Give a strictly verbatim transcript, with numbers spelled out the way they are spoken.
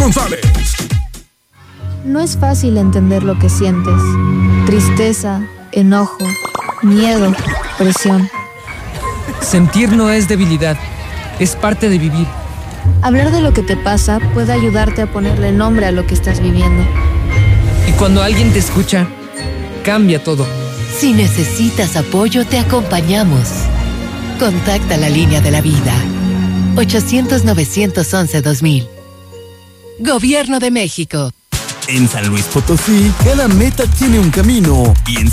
González. No es fácil entender lo que sientes. Tristeza, enojo, miedo, presión. Sentir no es debilidad, es parte de vivir. Hablar de lo que te pasa puede ayudarte a ponerle nombre a lo que estás viviendo. Y cuando alguien te escucha, cambia todo. Si necesitas apoyo, te acompañamos. Contacta la línea de la vida. ochocientos, novecientos once, dos mil. Gobierno de México. En San Luis Potosí, cada meta tiene un camino y en